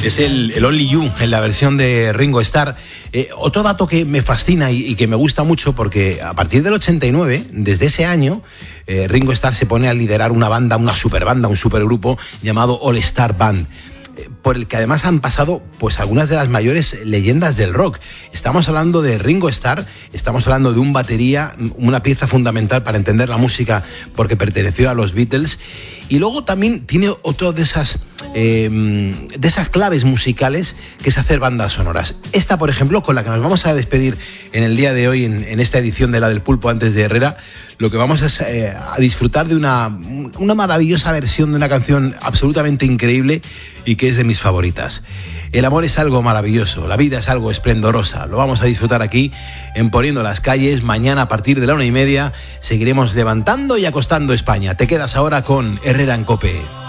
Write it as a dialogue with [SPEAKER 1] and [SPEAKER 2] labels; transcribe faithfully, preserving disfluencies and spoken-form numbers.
[SPEAKER 1] Es el, el Only You, en la versión de Ringo Starr. Eh, otro dato que me fascina y, y que me gusta mucho, porque a partir del ochenta y nueve, desde ese año, eh, Ringo Starr se pone a liderar una banda, una superbanda, un supergrupo llamado All Star Band, por el que además han pasado pues algunas de las mayores leyendas del rock. Estamos hablando de Ringo Starr, estamos hablando de un batería, una pieza fundamental para entender la música porque perteneció a los Beatles, y luego también tiene otro de esas eh, de esas claves musicales que es hacer bandas sonoras. Esta, por ejemplo, con la que nos vamos a despedir en el día de hoy, en, en esta edición de La del Pulpo antes de Herrera, lo que vamos es eh, a disfrutar de una, una maravillosa versión de una canción absolutamente increíble y que es de mis favoritas. El amor es algo maravilloso, la vida es algo esplendorosa. Lo vamos a disfrutar aquí en Poniendo las Calles. Mañana a partir de la una y media seguiremos levantando y acostando España. Te quedas ahora con Herrera en COPE.